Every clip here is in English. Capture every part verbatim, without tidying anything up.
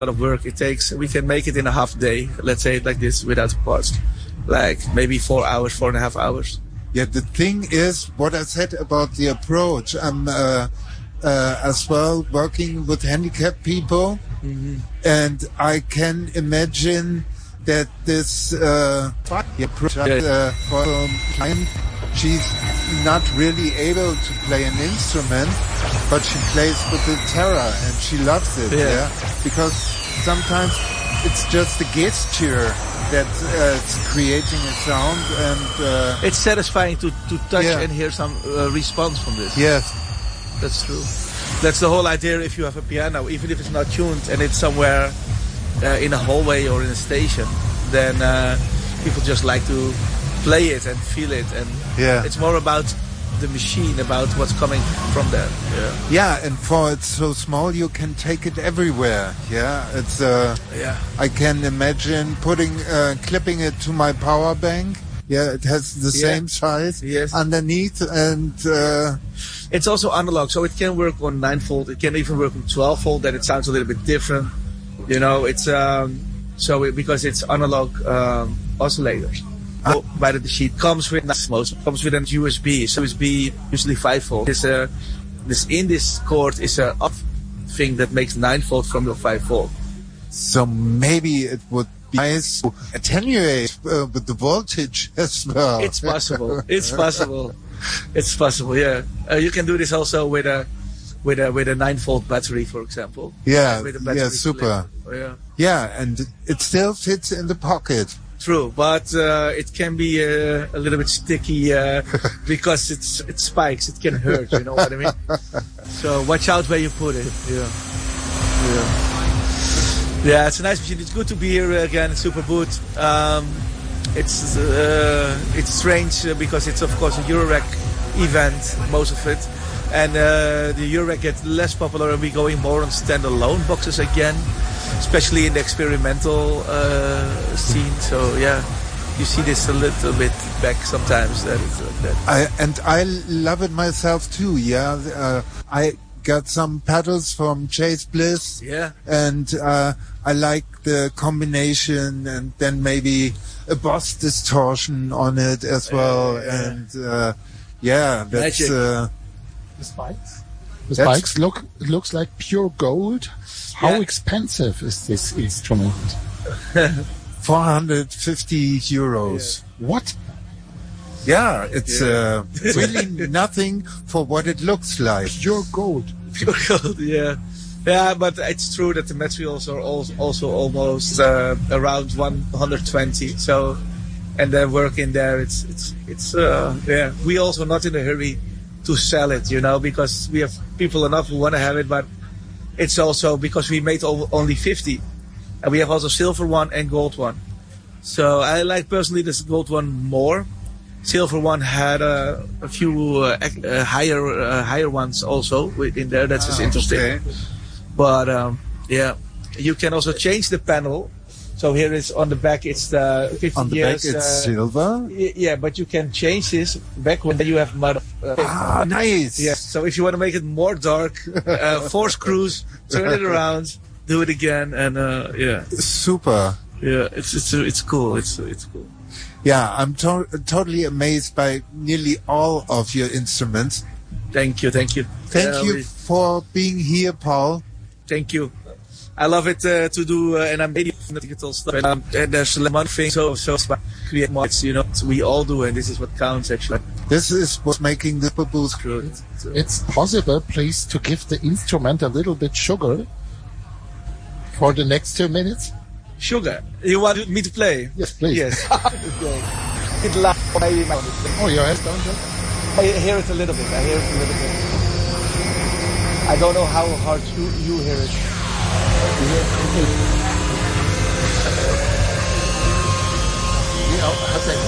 lot of work. It takes, we can make it in a half day, let's say it like this, without parts. Like maybe four hours, four and a half hours. Yeah, the thing is, what I said about the approach, I'm uh, uh, as well working with handicapped people, mm-hmm. and I can imagine that this uh, approach uh, for a client, she's not really able to play an instrument, but she plays with the terror and she loves it, yeah. yeah? Because sometimes it's just a gesture that uh, it's creating a sound, and uh, it's satisfying to, to touch yeah. and hear some uh, response from this. Yes, that's true. That's the whole idea. If you have a piano, even if it's not tuned and it's somewhere uh, in a hallway or in a station, then uh, people just like to play it and feel it, and yeah. it's more about the machine, about what's coming from there. Yeah, yeah, and for it's so small, you can take it everywhere. Yeah, it's. Uh, yeah, I can imagine putting, uh, clipping it to my power bank. Yeah, it has the yeah. same size yes. underneath, and uh, it's also analog, so it can work on nine volt. It can even work on twelve volt. Then it sounds a little bit different. You know, it's um, so it, because it's analog um, oscillators. Oh, by the sheet comes with most comes with an U S B. So U S B usually five volt. This uh, this in this cord is a up thing that makes nine volt from your five volt. So maybe it would be nice to attenuate uh, with the voltage as well. It's possible. It's possible. It's possible. Yeah, uh, you can do this also with a with a with a nine volt battery, for example. Yeah, with a battery yeah, super. Oh, yeah, yeah, and it still fits in the pocket. True, but uh, it can be uh, a little bit sticky uh, because it's it spikes. It can hurt. You know what I mean? So watch out where you put it. Yeah, yeah, yeah. It's a nice machine. It's good to be here again at Superboot. Um, it's uh, it's strange because it's of course a Eurorack event, most of it, and uh, the Eurorack gets less popular, and we're going more on standalone boxes again. Especially in the experimental uh, scene, so yeah, you see this a little bit back sometimes. That it's like that. I, and I love it myself too. Yeah, uh, I got some pedals from Chase Bliss. Yeah, and uh, I like the combination, and then maybe a Boss distortion on it as well. Uh, yeah. And uh, yeah, that's uh, the spikes. The spikes look it looks like pure gold. How yeah. expensive is this instrument? four hundred fifty euros. Yeah. What? Yeah, it's yeah. Uh, really nothing for what it looks like. Pure gold. Pure gold, yeah. Yeah, but it's true that the materials are also, also almost uh, around one hundred twenty. So, and the work in there, it's, it's, it's, uh, yeah. We also not in a hurry to sell it, you know, because we have people enough who want to have it, but it's also because we made only fifty, and we have also silver one and gold one. So I like personally this gold one more. Silver one had uh, a few uh, uh, higher uh, higher ones also in there. That's just ah, interesting. Okay. But um, yeah, you can also change the panel. So here is on the back. It's the fifty on the years. back, it's uh, silver. Yeah, but you can change this back when you have mud. Uh, ah, nice. Yeah. So if you want to make it more dark, uh, four screws, turn it around, do it again, and uh, yeah, super. Yeah, it's it's it's cool. It's it's cool. Yeah, I'm to- totally amazed by nearly all of your instruments. Thank you, thank you. Thank uh, you we, for being here, Paul. Thank you. I love it uh, to do, uh, and I'm really into digital stuff. And, um, and there's one thing, so so create mods, you know. So we all do, and this is what counts actually. This is what's making the Superboot good. It's possible, please, to give the instrument a little bit sugar for the next two minutes. Sugar? You want me to play? Yes, please. Yes. It loud. Oh, your head down there? I hear it a little bit. I hear it a little bit. I don't know how hard you you hear it. You hear it. You know, has a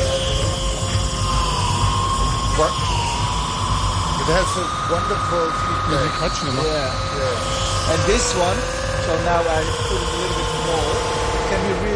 what? It has a wonderful feedback. Yeah, yeah. And this one, so now I put it a little bit more. It can be really